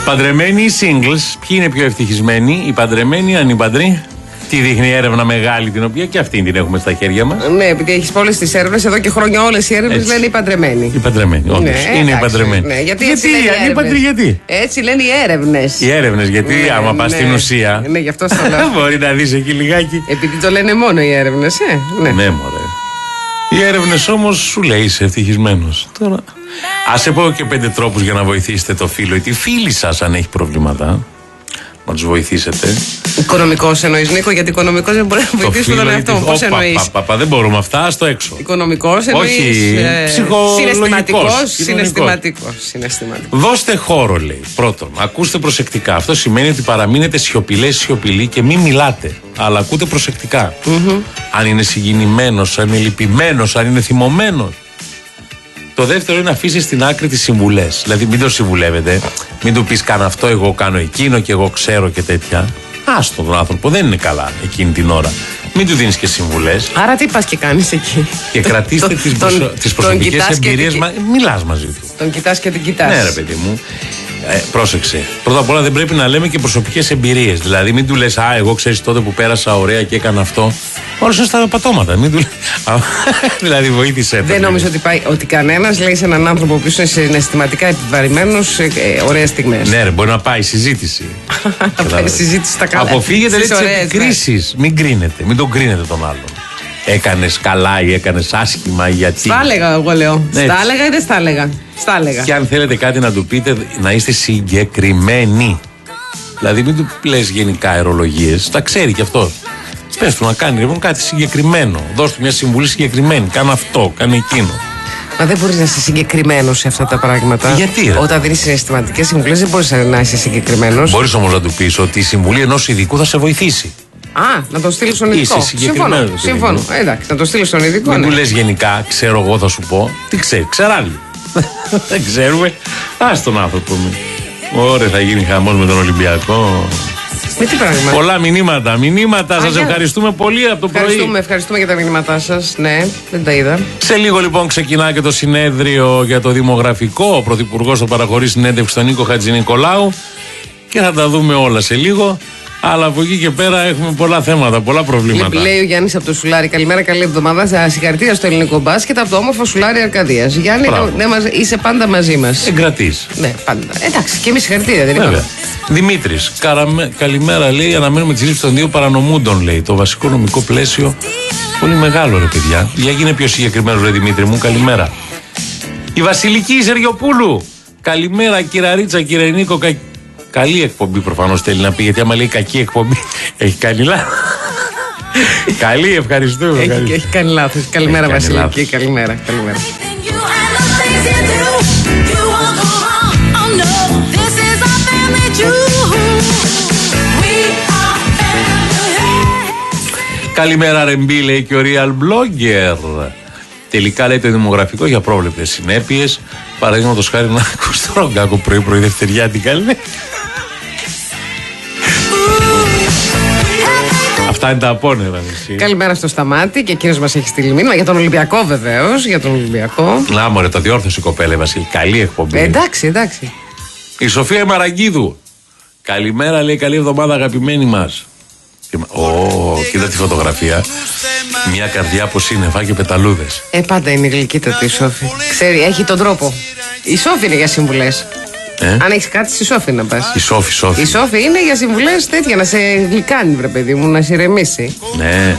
Παντρεμένοι ή singles, ποιοι είναι πιο ευτυχισμένοι, οι παντρεμένοι, αν οι παντροί? Τι δείχνει η έρευνα μεγάλη, την οποία και αυτή την έχουμε στα χέρια μας. Ναι, επειδή έχεις όλες τις έρευνες, εδώ και χρόνια όλες οι έρευνες λένε οι παντρεμένοι. Οι παντρεμένοι, όντως. Ναι, είναι οι παντρεμένοι. Ναι, γιατί γιατί? Έτσι λένε οι έρευνες. Οι έρευνες, γιατί άμα πας στην ουσία. Ναι, γι' αυτό στο λέω. Μπορεί να δεις εκεί λιγάκι. Επειδή το λένε μόνο οι έρευνες, Ναι, μωρέ. Οι έρευνες όμως σου λέει είσαι ευτυχισμένος. Τώρα, ας σε πω και 5 τρόπους για να βοηθήσετε το φίλο ή τη φίλη σας αν έχει προβλήματα. Να τους βοηθήσετε. Οικονομικός εννοείς, Νίκο, γιατί οικονομικός δεν μπορεί να βοηθήσει τον εαυτό μου. Πώς εννοείς? Δεν μπορούμε αυτά, στο έξω. Οικονομικός εννοείς? Όχι, συναισθηματικός. Δώστε χώρο, λέει. Πρώτον, ακούστε προσεκτικά. Αυτό σημαίνει ότι παραμείνετε σιωπηλοί και μην μιλάτε. Αλλά ακούτε προσεκτικά. Αν είναι συγκινημένος, αν είναι λυπημένος, αν είναι θυμωμένος. Το δεύτερο είναι να αφήσεις στην άκρη τις συμβουλές. Δηλαδή, μην το συμβουλεύετε. Μην του πεις κάνω αυτό, εγώ κάνω εκείνο και εγώ ξέρω και τέτοια. Άστο τον άνθρωπο, δεν είναι καλά εκείνη την ώρα. Μην του δίνεις και συμβουλές. Άρα τι πας και κάνεις εκεί? Και κρατήστε τις προσωπικές εμπειρίες. Μιλάς μαζί του. Τον κοιτάς και την κοιτάς. Ναι, ρε παιδί μου. Πρόσεξε. Πρώτα απ' όλα δεν πρέπει να λέμε και προσωπικές εμπειρίες. Δηλαδή, μην του λες εγώ ξέρεις τότε που πέρασα ωραία και έκανα αυτό. Όλος είναι στα πατώματα. Μην του λες. Δηλαδή, βοήθησε. Δεν νομίζω ότι κανένας λέει σε έναν άνθρωπο που είναι συναισθηματικά επιβαρημένος ωραίες στιγμές. Ναι, ρε, μπορεί να πάει συζήτηση. Συζήτηση στα καλά. Αποφύγετε τις επικρίσεις. Μην κρίνετε. Μην τον κρίνετε τον άλλον. Έκανες καλά ή έκανες άσχημα ή γιατί. Στα έλεγα, εγώ λέω. Στα έλεγα ή δεν στα έλεγα? Στα έλεγα. Και αν θέλετε κάτι να του πείτε, να είστε συγκεκριμένοι. Δηλαδή, μην του λες γενικά αερολογίες. Τα ξέρει κι αυτός. Πες του να κάνει κάτι συγκεκριμένο. Δώσ' του μια συμβουλή συγκεκριμένη. Κάνε αυτό, κάνε εκείνο. Μα δεν μπορείς να είσαι συγκεκριμένος σε αυτά τα πράγματα. Γιατί, ρε? Όταν δίνεις συναισθηματικές συμβουλές, δεν μπορείς να είσαι συγκεκριμένος. Μπορείς όμως να του πεις ότι η συμβουλή ενός ειδικού θα σε βοηθήσει. Να το στείλει στον ειδικό. Συμφωνώ. Εντάξει, να το στείλει στον ειδικό. Δεν του λες γενικά, ξέρω εγώ θα σου πω. Τι ξέρει, ξεράλλει. Δεν ξέρουμε. Ας τον άνθρωπο μου. Ωραία, θα γίνει χαμός με τον Ολυμπιακό. Με τι πράγμα? Πολλά μηνύματα. Σας ευχαριστούμε πολύ από το πρωί. Ευχαριστούμε για τα μηνύματά σας. Ναι, δεν τα είδα. Σε λίγο λοιπόν ξεκινά και το συνέδριο για το δημογραφικό. Ο Πρωθυπουργός θα παραχωρεί συνέντευξη στον Νίκο Χατζηνικολάου και θα τα δούμε όλα σε λίγο. Αλλά από εκεί και πέρα έχουμε πολλά θέματα, πολλά προβλήματα. Λέει ο Γιάννης από το Σουλάρι, καλημέρα, καλή εβδομάδα. Συγχαρητήρια στο ελληνικό μπάσκετ από το όμορφο Σουλάρι Αρκαδίας. Γιάννη, είσαι πάντα μαζί μας. Εγκρατής. Ναι, πάντα. Εντάξει, και εμείς συγχαρητήρια, δεν είπαμε. Δημήτρης, καλημέρα, λέει. Αναμένουμε τη σύλληψη των 2 παρανομούντων, λέει. Το βασικό νομικό πλαίσιο πολύ μεγάλο, ρε παιδιά. Για γίνε πιο συγκεκριμένο, ρε Δημήτρη μου, καλημέρα. Η Βασιλική Σεργιοπούλου. Καλημέρα, κύριε Ρίτσα, κύριε Νίκο. Καλή εκπομπή προφανώς θέλει να πει, γιατί άμα λέει κακή εκπομπή έχει κάνει λάθος. Καλή, ευχαριστούμε. Έχει κάνει λάθος. Καλημέρα Βασιλική, καλημέρα. Καλημέρα Ρεμπή, λέει και ο Real Blogger. Τελικά λέει το δημογραφικό για πρόβλεπτες συνέπειες. Παραδείγματος χάρη να ακούς το Ρογκάκο πρωί Δευτεριάτικα, λέει. Αυτά είναι τα απόνερα. Καλημέρα στο Σταμάτη και εκείνος μας έχει στείλει μήνυμα για τον Ολυμπιακό, βεβαίως. Για τον Ολυμπιακό. Να μωρέ, το διόρθωσε η κοπέλα, Βασίλη. Καλή εκπομπή. Εντάξει. Η Σοφία Μαραγκίδου. Καλημέρα, λέει, καλή εβδομάδα, αγαπημένοι μας. Κοίτα τη φωτογραφία. Μια καρδιά από σύννεφα και πεταλούδες. Πάντα είναι γλυκύτατη η Σόφη. Ξέρει, έχει τον τρόπο. Η Σόφη είναι για συμβουλές. Αν έχεις κάτι, στη Σόφη να πας. Η Σόφη. Η Σόφη είναι για συμβουλές τέτοια, να σε γλυκάνει, βρε παιδί μου, να σε ηρεμήσει. Ναι.